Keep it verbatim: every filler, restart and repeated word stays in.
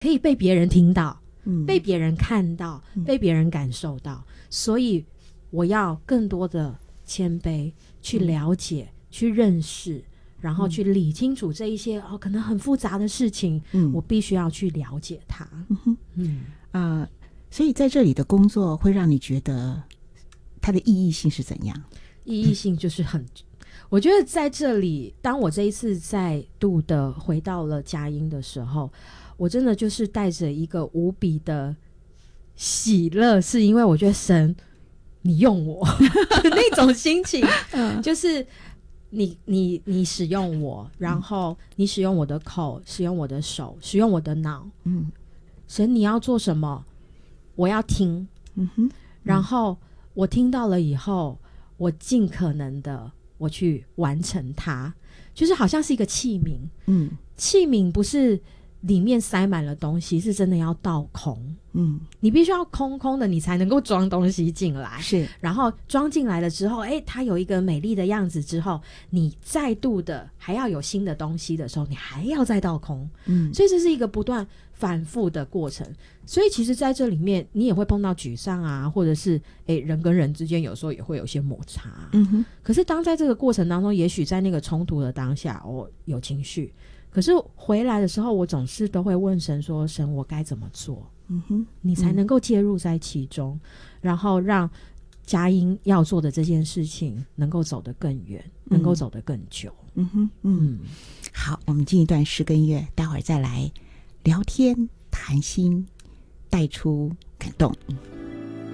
可以被别人听到， 嗯， 被别人看到， 嗯， 被别人感受到，所以我要更多的谦卑去了解、嗯、去认识，然后去理清楚这一些、嗯、哦，可能很复杂的事情、嗯、我必须要去了解它。 嗯哼，嗯啊、呃，所以在这里的工作会让你觉得它的意义性是怎样？ 意义性就是很、嗯、我觉得在这里，当我这一次再度的回到了佳音的时候，我真的就是带着一个无比的喜乐，是因为我觉得神你用我那种心情就是你你你使用我，然后你使用我的口，使用我的手，使用我的脑，嗯，神你要做什么我要听，嗯哼，然后我听到了以后，我尽可能的我去完成它，就是好像是一个器皿，嗯，器皿不是里面塞满了东西，是真的要倒空，嗯，你必须要空空的，你才能够装东西进来， 是， 然后装进来了之后，哎，它有一个美丽的样子之后，你再度的还要有新的东西的时候，你还要再倒空，嗯，所以这是一个不断反复的过程。所以其实在这里面你也会碰到沮丧啊，或者是诶人跟人之间有时候也会有些摩擦、啊、嗯哼，可是当在这个过程当中，也许在那个冲突的当下我有情绪，可是回来的时候我总是都会问神说，神我该怎么做，嗯哼，你才能够介入在其中、嗯、然后让佳音要做的这件事情能够走得更远、嗯、能够走得更久。 嗯哼 嗯, 嗯好，我们进一段诗跟音乐，待会儿再来聊天谈心，带出感动。